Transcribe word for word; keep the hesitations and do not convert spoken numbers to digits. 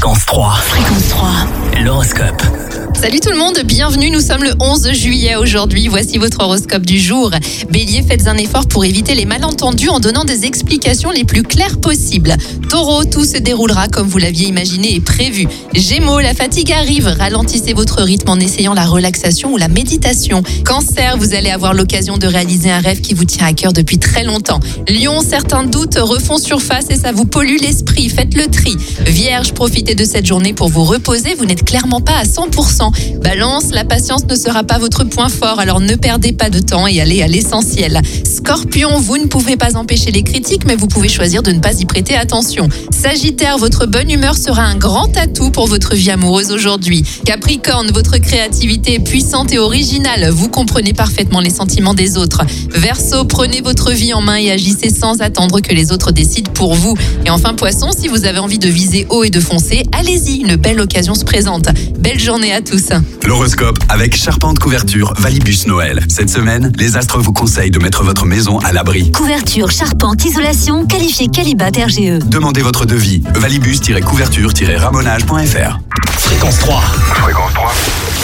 Fréquence trois. Fréquence trois. L'horoscope. Salut tout le monde, bienvenue, nous sommes le onze juillet aujourd'hui, voici votre horoscope du jour. Bélier, faites un effort pour éviter les malentendus en donnant des explications les plus claires possibles. Taureau, tout se déroulera comme vous l'aviez imaginé et prévu. Gémeaux, la fatigue arrive, ralentissez votre rythme en essayant la relaxation ou la méditation. Cancer, vous allez avoir l'occasion de réaliser un rêve qui vous tient à cœur depuis très longtemps. Lion, certains doutes refont surface et ça vous pollue l'esprit, faites le tri. Vierge, profitez de cette journée pour vous reposer, vous n'êtes clairement pas à cent pour cent. Balance, la patience ne sera pas votre point fort, alors ne perdez pas de temps et allez à l'essentiel. Scorpion, vous ne pouvez pas empêcher les critiques, mais vous pouvez choisir de ne pas y prêter attention. Sagittaire, votre bonne humeur sera un grand atout pour votre vie amoureuse aujourd'hui. Capricorne, votre créativité est puissante et originale, vous comprenez parfaitement les sentiments des autres. Verseau, prenez votre vie en main et agissez sans attendre que les autres décident pour vous. Et enfin Poisson, si vous avez envie de viser haut et de foncer, allez-y, une belle occasion se présente. Belle journée à tous. L'horoscope avec Charpente Couverture Valibus Noël. Cette semaine, les astres vous conseillent de mettre votre maison à l'abri. Couverture, charpente, isolation, qualifié Qualibat R G E. Demandez votre devis. valibus-couverture-ramonage point f r. Fréquence trois. Fréquence trois.